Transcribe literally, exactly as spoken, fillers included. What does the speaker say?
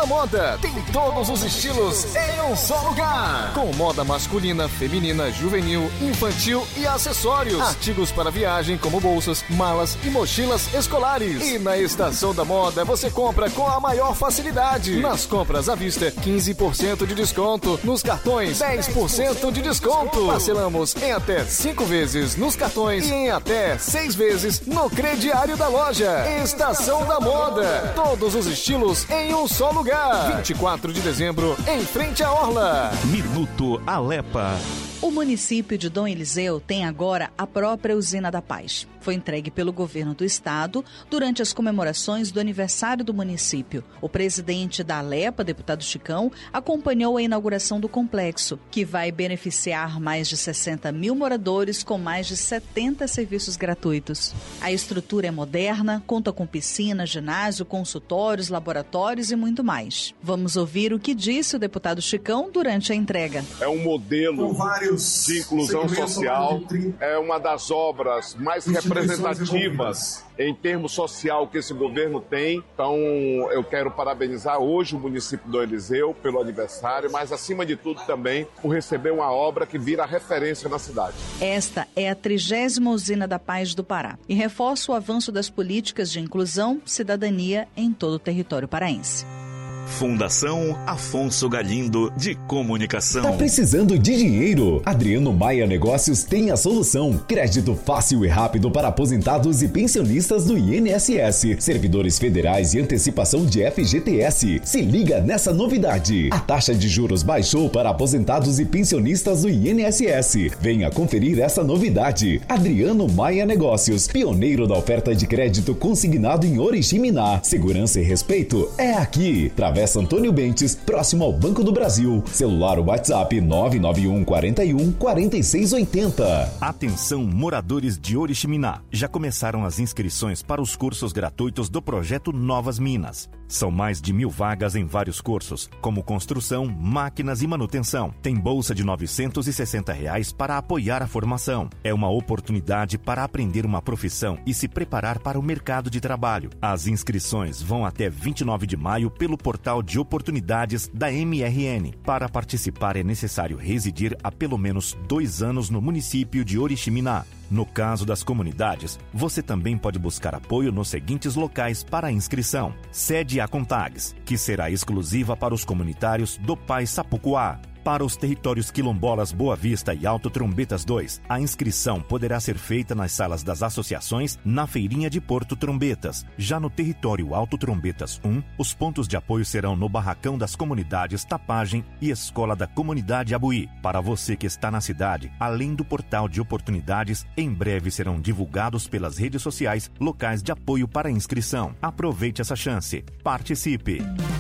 da Moda. Tem todos os estilos em um só lugar. Com moda masculina, feminina, juvenil, infantil e acessórios. Artigos para viagem como bolsas, malas e mochilas escolares. E na Estação da Moda você compra com a maior facilidade. Nas compras à vista, quinze por cento de desconto. Nos cartões, dez por cento de desconto. Parcelamos em até cinco vezes nos cartões e em até seis vezes no crediário da loja. Estação da Moda. Todos os estilos em um só lugar. vinte e quatro de dezembro, em frente à Orla. Minuto Alepa. O município de Dom Eliseu tem agora a própria Usina da Paz. Foi entregue pelo governo do estado durante as comemorações do aniversário do município. O presidente da Alepa, deputado Chicão, acompanhou a inauguração do complexo, que vai beneficiar mais de sessenta mil moradores com mais de setenta serviços gratuitos. A estrutura é moderna, conta com piscina, ginásio, consultórios, laboratórios e muito mais. Vamos ouvir o que disse o deputado Chicão durante a entrega. É um modelo de inclusão social, é uma das obras mais representativas em termos social que esse governo tem. Então eu quero parabenizar hoje o município do Eliseu pelo aniversário, mas acima de tudo também por receber uma obra que vira referência na cidade. Esta é a trigésima Usina da Paz do Pará e reforça o avanço das políticas de inclusão e cidadania em todo o território paraense. Fundação Afonso Galindo de Comunicação. Tá precisando de dinheiro? Adriano Maia Negócios tem a solução. Crédito fácil e rápido para aposentados e pensionistas do I N S S, servidores federais e antecipação de F G T S. Se liga nessa novidade. A taxa de juros baixou para aposentados e pensionistas do I N S S. Venha conferir essa novidade. Adriano Maia Negócios, pioneiro da oferta de crédito consignado em Oriximiná. Segurança e respeito é aqui. Travessa Antônio Bentes, próximo ao Banco do Brasil. Celular ou WhatsApp nove nove um quatro um quatro seis oito zero. Atenção, moradores de Oriximiná. Já começaram as inscrições para os cursos gratuitos do projeto Novas Minas. São mais de mil vagas em vários cursos, como construção, máquinas e manutenção. Tem bolsa de novecentos e sessenta reais para apoiar a formação. É uma oportunidade para aprender uma profissão e se preparar para o mercado de trabalho. As inscrições vão até vinte e nove de maio pelo portal de oportunidades da M R N. Para participar é necessário residir há pelo menos dois anos no município de Oriximiná. No caso das comunidades, você também pode buscar apoio nos seguintes locais para a inscrição. Sede a Contags, que será exclusiva para os comunitários do Pai Sapucuá. Para os territórios quilombolas Boa Vista e Alto Trombetas dois, a inscrição poderá ser feita nas salas das associações na Feirinha de Porto Trombetas. Já no território Alto Trombetas um, os pontos de apoio serão no Barracão das Comunidades Tapagem e Escola da Comunidade Abuí. Para você que está na cidade, além do portal de oportunidades, em breve serão divulgados pelas redes sociais locais de apoio para a inscrição. Aproveite essa chance. Participe!